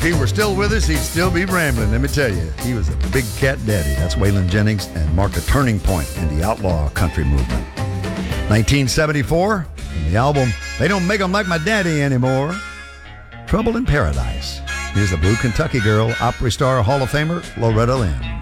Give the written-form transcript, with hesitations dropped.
he were still with us, he'd still be rambling. Let me tell you, he was a big cat daddy. That's Waylon Jennings, and marked a turning point in the outlaw country movement. 1974, from the album They Don't Make 'Em Like My Daddy Anymore, Trouble in Paradise. Here's the Blue Kentucky Girl, Opry star, Hall of Famer, Loretta Lynn.